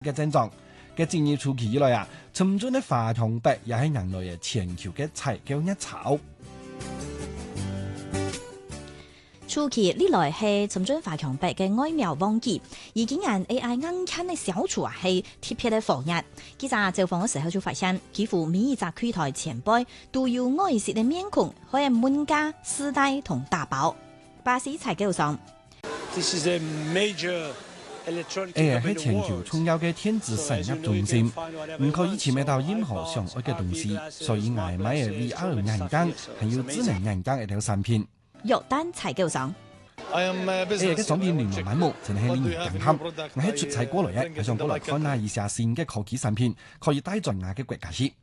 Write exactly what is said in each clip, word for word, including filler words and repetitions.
嘅症狀。嘅戰役初期以來啊，深圳嘅華強北也係人類嘅全球嘅採購一潮。 初期呢來係深圳華強北嘅外貿旺季，而竟然 A I 硬件嘅小廚啊係特別嘅火熱。記者走訪嘅時候就發現，幾乎每一隻櫃台前輩都有外籍嘅面孔，可以滿家絲帶同打包。巴士採購上 A I 係全球重要嘅電子產業中心，唔可以簽買到任何想愛嘅東西，所以我買嘅 V R 眼鏡係要智能眼鏡一條產品。 肉單採購上 A I 嘅商品琳琅滿目，真係令人震撼。我喺出差過來嘅，係想過來看下以下新嘅科技產品，可以帶進我嘅國家去。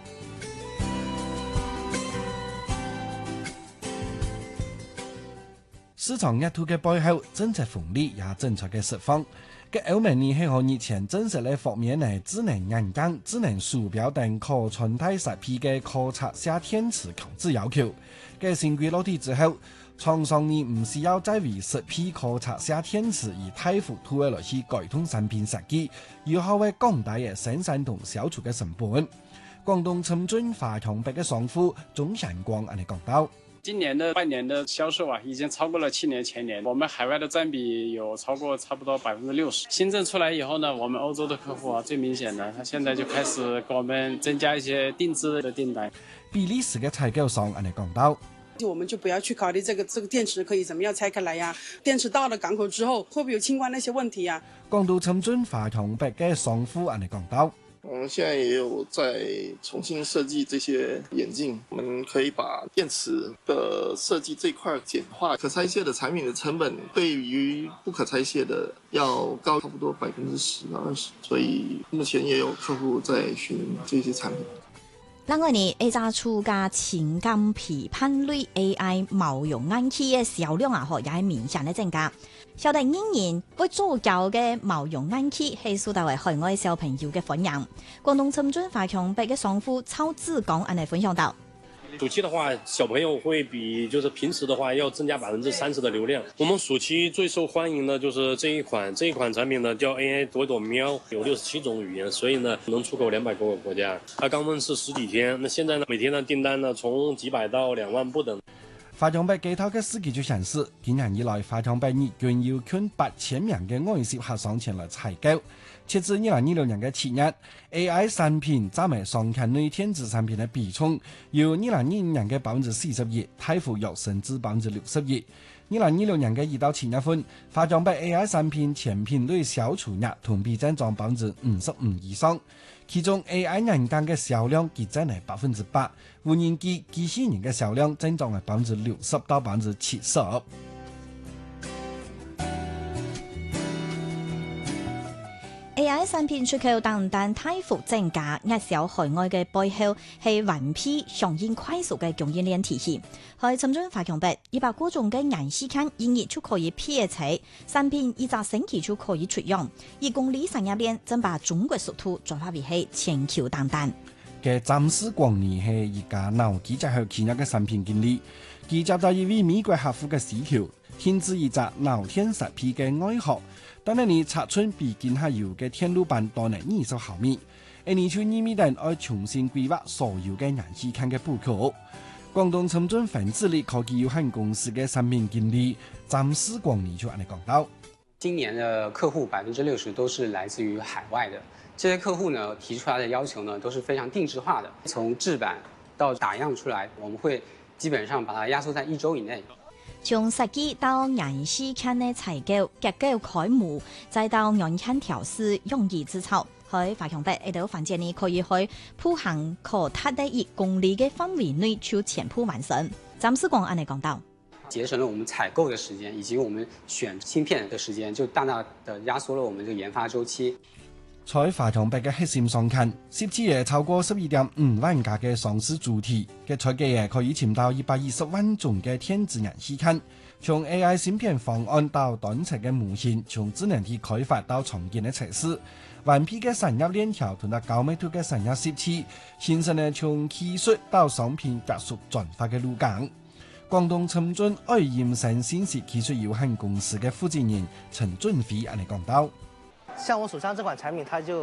市場熱度嘅背後，政策紅利也正在嘅釋放。嘅歐盟呢係可以前正式嘅方面嘅智能眼鏡、智能手錶等可穿戴設備嘅可拆卸電池強制要求。嘅新規落地之後，廠商呢唔需要再為設備可拆卸電池而大幅度嘅來去改動產品設計，有效為降低嘅生產同銷售嘅成本。廣東深圳華強北嘅商戶鍾祥光安尼講到。 今年的半年的銷售啊，已經超過了去年前年。我們海外的佔比有超過差不多百分之六十。新政出來以後呢，我們歐洲的客戶啊，最明顯的，他現在就開始給我們增加一些定制的訂單。 比利時嘅採購商安尼講到， 就我們就不要去考慮這個這個電池可以怎麼樣拆開來呀、啊？電池到了港口之後，會不會有清關那些問題呀、啊？ 講到深圳華強北嘅商戶安尼講到。 我們現在也有在重新設計這些眼鏡，我們可以把電池的設計這塊簡化，可拆卸的產品的成本對於不可拆卸的要高差不多百分之十到二十，所以目前也有客戶在尋這些產品。 另外呢，一隻出價情感批判類 A I 毛絨眼鏡嘅銷量啊，也係明顯嘅增加。曉得仍然會做舊嘅毛絨眼鏡係受到為海外小朋友嘅歡迎。廣東深圳華強北嘅商戶超志剛安尼分享到。 暑期的話，小朋友會比就是平時的話要增加百分之三十的流量。我們暑期最受歡迎的就是這一款，這一款產品呢叫 A I 朵朵喵，有六十七種語言，所以呢能出口兩百多個國家。它剛問世十幾天，那現在呢每天的訂單呢從幾百到兩萬不等。 華強北幾套嘅司機就顯示，今年以來華強北日均有近八千名嘅外籍客商前來採購。截至二零二六年嘅七月 ，A I 產品佔埋商品內電子產品嘅比重，由二零二五年嘅百分之四十一，大幅躍升至百分之六十一。二零二六年嘅一到七月份，華強北 A I 產品全品類銷售額同比增長百分之五十五以上，其中 A I 眼鏡嘅銷量激增係百分之八，無人機機器人嘅銷量增長係百分之六十到百分之七十。 A I 產品出口單單大幅增加，壓銷海外嘅背後係雲批響應快速嘅供應鏈體系。喺深圳華強北，一百個種嘅眼時間一日就可以批齊，產品一隻星期就可以出樣，一公里產業鏈正把中國速度轉化為係全球單單。 嘅詹士光年係一家腦機結合企業嘅產品經理，佢接到一位美國客戶嘅需求，添置一隻腦天實皮嘅外殼。當然你尺寸比近下游嘅天路板多呢二十毫米，而你就二米等要重新規劃所有嘅眼視看嘅布局。廣東深圳紡織力科技有限公司嘅產品經理詹士光年就安尼講到： 今年的客戶百分之六十都是來自於海外的，這些客戶呢提出來的要求呢都是非常定制化的，從製版到打樣出來，我們會基本上把它壓縮在一周以內。 從設計到眼視看嘅採購、結構開模，再到眼看調試、容易製造，喺華強北呢度環節呢可以去鋪行可達的一公里嘅範圍內就全部完成。詹士光安尼講到， 節省了我們採購的時間，以及我們選芯片的時間，就大大的壓縮了我們這個研發週期。 在華強北嘅核心商圈，涉資嘅超過十二點五萬家嘅上市主體嘅設計嘢可以簽到一百二十萬種嘅電子眼視看，從 A I 芯片方案到短程嘅模型，從智能體開發到常見嘅測試，完備嘅產業鏈條同埋高密度嘅產業設計，形成咧從技術到商品加速轉化嘅路徑。廣東深圳愛驗生信息技術有限公司嘅負責人陳俊飛安尼講到。 像我手上这款产品，它就